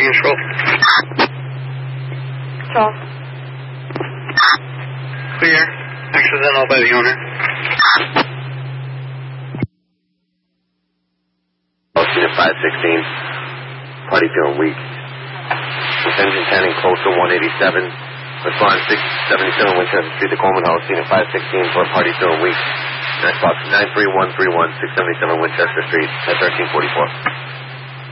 units roll. Charles. Clear. Accidental by the owner. Unit 516. Party feeling weak. Engine 10 in close to 187. Respond 677 Winchester Street, the Coleman House, unit 516 for party feeling weak. Next box 93131 677 Winchester Street at 1344.